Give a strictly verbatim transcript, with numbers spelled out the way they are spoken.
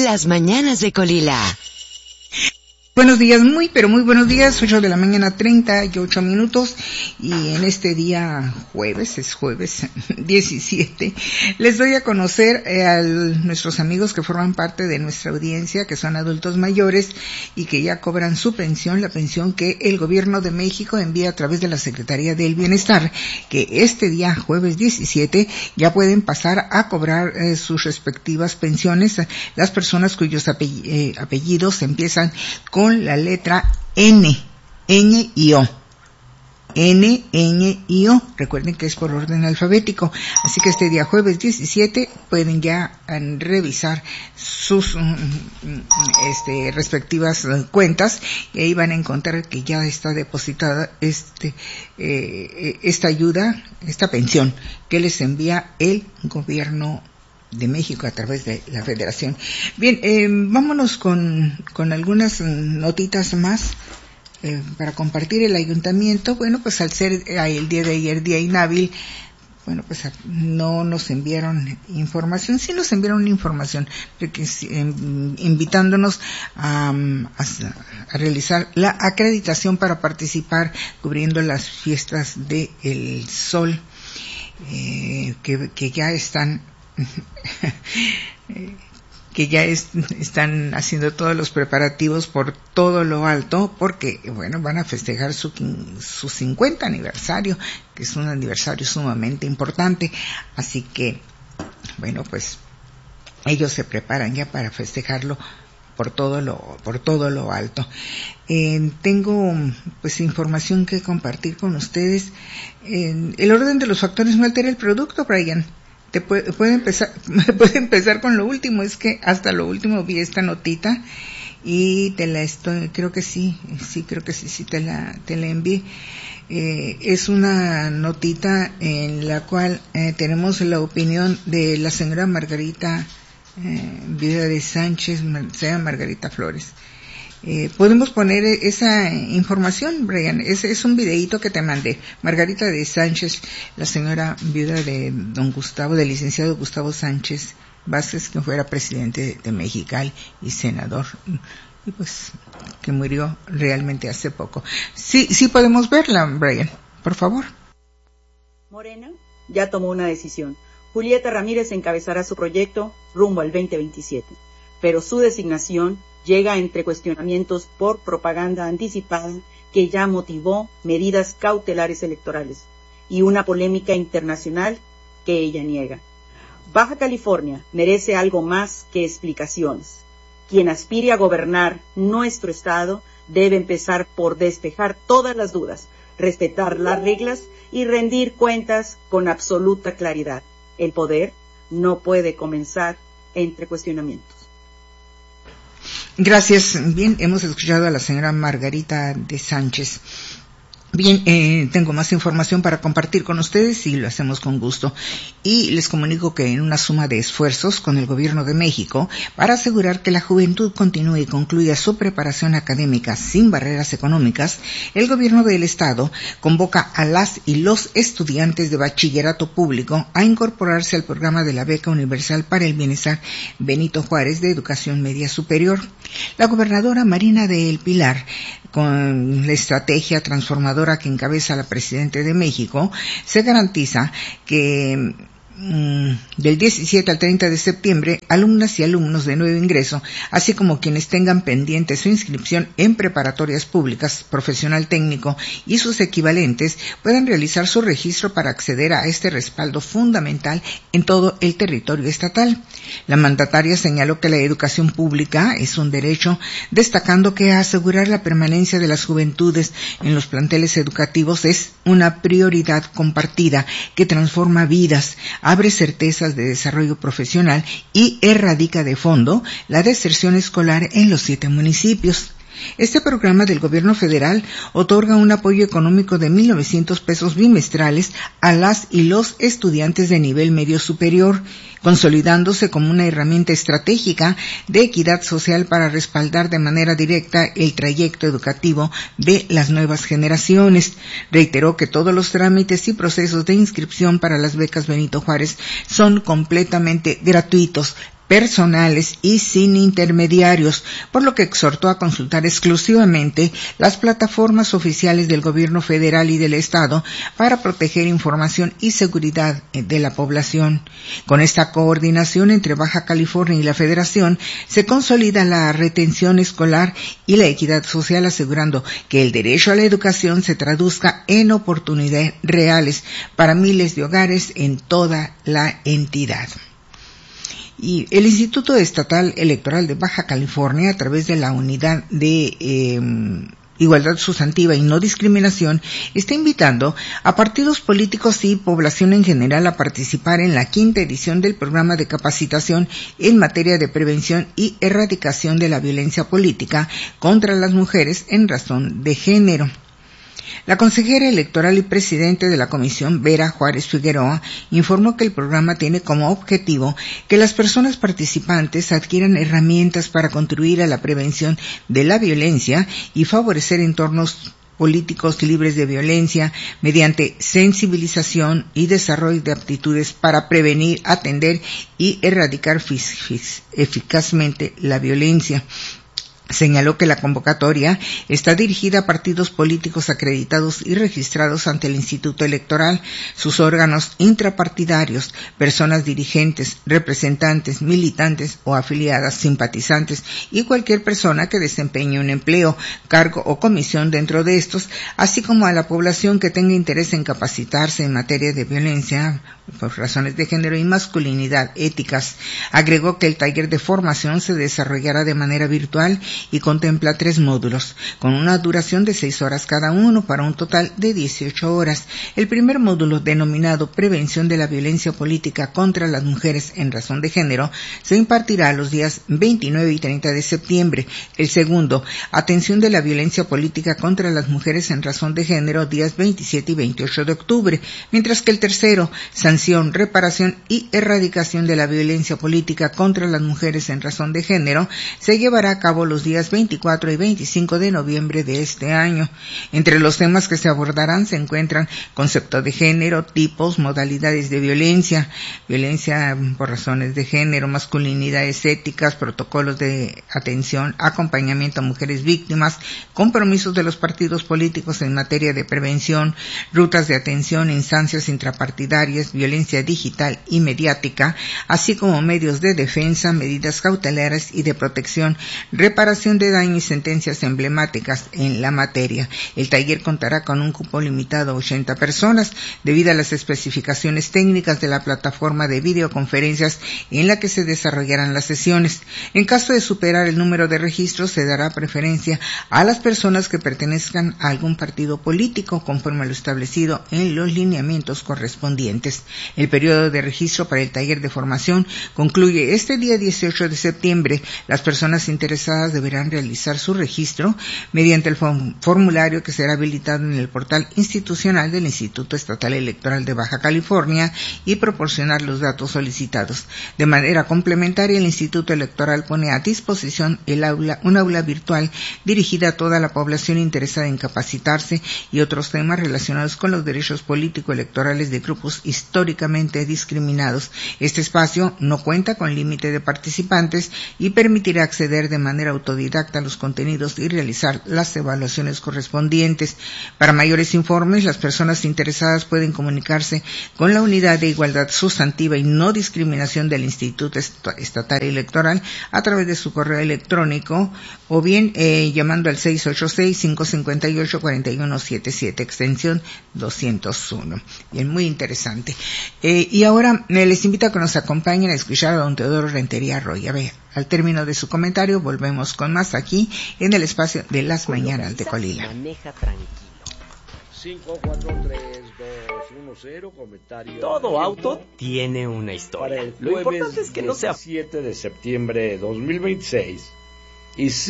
Las mañanas de Colila. Buenos días, muy pero muy buenos días, ocho de la mañana, treinta y ocho minutos, y en este día jueves, es jueves diecisiete, les doy a conocer eh, a nuestros amigos que forman parte de nuestra audiencia, que son adultos mayores y que ya cobran su pensión, la pensión que el Gobierno de México envía a través de la Secretaría del Bienestar, que este día jueves diecisiete ya pueden pasar a cobrar eh, sus respectivas pensiones, las personas cuyos apell- eh, apellidos empiezan con con la letra N, Ñ y O. N, Ñ y O. Recuerden que es por orden alfabético. Así que este día jueves diecisiete pueden ya um, revisar sus um, este, respectivas uh, cuentas y ahí van a encontrar que ya está depositada este eh, esta ayuda, esta pensión que les envía el Gobierno de México a través de la Federación. Bien, eh, vámonos con, con algunas notitas más eh, para compartir. El ayuntamiento, bueno, pues al ser eh, el día de ayer día inhábil, bueno, pues no nos enviaron información, sí nos enviaron información de que, eh, invitándonos a, a, a realizar la acreditación para participar cubriendo las fiestas de El Sol, eh, que, que ya están que ya es, están haciendo todos los preparativos por todo lo alto, porque bueno, van a festejar su, su cincuenta aniversario, que es un aniversario sumamente importante, así que bueno, pues ellos se preparan ya para festejarlo por todo lo por todo lo alto. Eh, tengo pues información que compartir con ustedes. Eh, el orden de los factores no altera el producto, Brian. Te puede, puede empezar, puede empezar con lo último, es que hasta lo último vi esta notita y te la estoy, creo que sí, sí, creo que sí, sí te la, te la envié. Eh, es una notita en la cual eh, tenemos la opinión de la señora Margarita, eh, viuda de Sánchez, señora Margarita Flores. Eh, podemos poner esa información, Brian, es, es un videíto que te mandé. Margarita de Sánchez, la señora viuda de don Gustavo, del licenciado Gustavo Sánchez Vázquez, que fuera presidente de Mexicali y senador, y pues que murió realmente hace poco. Sí, sí podemos verla, Brian, por favor. Morena ya tomó una decisión. Julieta Ramírez encabezará su proyecto rumbo al veinte veintisiete, pero su designación llega entre cuestionamientos por propaganda anticipada que ya motivó medidas cautelares electorales y una polémica internacional que ella niega. Baja California merece algo más que explicaciones. Quien aspire a gobernar nuestro estado debe empezar por despejar todas las dudas, respetar las reglas y rendir cuentas con absoluta claridad. El poder no puede comenzar entre cuestionamientos. Gracias. Bien, hemos escuchado a la señora Margarita de Sánchez. Bien, eh, tengo más información para compartir con ustedes y lo hacemos con gusto. Y les comunico que en una suma de esfuerzos con el Gobierno de México para asegurar que la juventud continúe y concluya su preparación académica sin barreras económicas, el Gobierno del Estado convoca a las y los estudiantes de bachillerato público a incorporarse al programa de la Beca Universal para el Bienestar Benito Juárez de Educación Media Superior. La gobernadora Marina del Pilar, con la estrategia transformadora que encabeza la Presidenta de México, se garantiza que del diecisiete al treinta de septiembre, alumnas y alumnos de nuevo ingreso, así como quienes tengan pendiente su inscripción en preparatorias públicas, profesional técnico y sus equivalentes, puedan realizar su registro para acceder a este respaldo fundamental en todo el territorio estatal. La mandataria señaló que la educación pública es un derecho, destacando que asegurar la permanencia de las juventudes en los planteles educativos es una prioridad compartida que transforma vidas, abre certezas de desarrollo profesional y erradica de fondo la deserción escolar en los siete municipios. Este programa del gobierno federal otorga un apoyo económico de mil novecientos pesos bimestrales a las y los estudiantes de nivel medio superior, consolidándose como una herramienta estratégica de equidad social para respaldar de manera directa el trayecto educativo de las nuevas generaciones. Reiteró que todos los trámites y procesos de inscripción para las becas Benito Juárez son completamente gratuitos, personales y sin intermediarios, por lo que exhortó a consultar exclusivamente las plataformas oficiales del gobierno federal y del estado para proteger información y seguridad de la población. Con esta coordinación entre Baja California y la Federación se consolida la retención escolar y la equidad social, asegurando que el derecho a la educación se traduzca en oportunidades reales para miles de hogares en toda la entidad. Y el Instituto Estatal Electoral de Baja California, a través de la Unidad de eh, Igualdad Sustantiva y No Discriminación, está invitando a partidos políticos y población en general a participar en la quinta edición del programa de capacitación en materia de prevención y erradicación de la violencia política contra las mujeres en razón de género. La consejera electoral y presidente de la comisión, Vera Juárez Figueroa, informó que el programa tiene como objetivo que las personas participantes adquieran herramientas para contribuir a la prevención de la violencia y favorecer entornos políticos libres de violencia mediante sensibilización y desarrollo de aptitudes para prevenir, atender y erradicar eficazmente la violencia. Señaló que la convocatoria está dirigida a partidos políticos acreditados y registrados ante el Instituto Electoral, sus órganos intrapartidarios, personas dirigentes, representantes, militantes o afiliadas, simpatizantes y cualquier persona que desempeñe un empleo, cargo o comisión dentro de estos, así como a la población que tenga interés en capacitarse en materia de violencia por razones de género y masculinidad éticas. Agregó que el taller de formación se desarrollará de manera virtual y contempla tres módulos, con una duración de seis horas cada uno para un total de dieciocho horas. El primer módulo, denominado Prevención de la Violencia Política contra las Mujeres en Razón de Género, se impartirá los días veintinueve y treinta de septiembre. El segundo, Atención de la Violencia Política contra las Mujeres en Razón de Género, días veintisiete y veintiocho de octubre, mientras que el tercero, Sanción, Reparación y Erradicación de la Violencia Política contra las Mujeres en Razón de Género, se llevará a cabo los días veinticuatro y veinticinco de noviembre de este año. Entre los temas que se abordarán se encuentran concepto de género, tipos, modalidades de violencia, violencia por razones de género, masculinidades éticas, protocolos de atención, acompañamiento a mujeres víctimas, compromisos de los partidos políticos en materia de prevención, rutas de atención, instancias intrapartidarias, violencia digital y mediática, así como medios de defensa, medidas cautelares y de protección, reparación de daño y sentencias emblemáticas en la materia. El taller contará con un cupo limitado a ochenta personas debido a las especificaciones técnicas de la plataforma de videoconferencias en la que se desarrollarán las sesiones. En caso de superar el número de registros, se dará preferencia a las personas que pertenezcan a algún partido político conforme a lo establecido en los lineamientos correspondientes. El periodo de registro para el taller de formación concluye este día dieciocho de septiembre. Las personas interesadas deberán realizar su registro mediante el formulario que será habilitado en el portal institucional del Instituto Estatal Electoral de Baja California y proporcionar los datos solicitados. De manera complementaria, el Instituto Electoral pone a disposición el aula, un aula virtual dirigida a toda la población interesada en capacitarse y otros temas relacionados con los derechos político-electorales de grupos históricamente discriminados. Este espacio no cuenta con límite de participantes y permitirá acceder de manera autodidacta a los contenidos y realizar las evaluaciones correspondientes. Para mayores informes, las personas interesadas pueden comunicarse con la Unidad de Igualdad Sustantiva y No Discriminación del Instituto Estatal Electoral a través de su correo electrónico o bien eh, llamando al seis ocho seis, cinco cinco ocho, cuatro uno siete siete, extensión doscientos uno. Bien, muy interesante. Eh, y ahora eh, les invito a que nos acompañen a escuchar a don Teodoro Rentería Roya. Vea, al término de su comentario volvemos con más aquí en el espacio de las Con mañanas de Colila. Maneja tranquilo. cinco cuatro tres dos uno cero, comentario. Todo auto tiene una historia. Para el Lo importante es que no sea siete de septiembre de dos mil veintiséis y